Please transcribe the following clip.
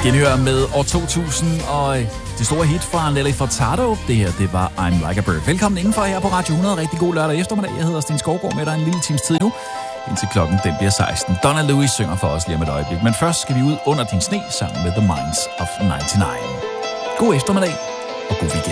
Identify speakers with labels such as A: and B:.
A: Genhør med år 2000 og det store hit fra Nelly Furtado. Det her, det var I'm Like a Bird. Velkommen indenfor her på Radio 100. Rigtig god lørdag eftermiddag. Jeg hedder Sten Skovgaard med dig en lille times tid nu. Indtil klokken den bliver 16. Donna Lewis synger for os lige om et øjeblik. Men først skal vi ud under din sne sammen med The Minds of 99. God eftermiddag og god weekend.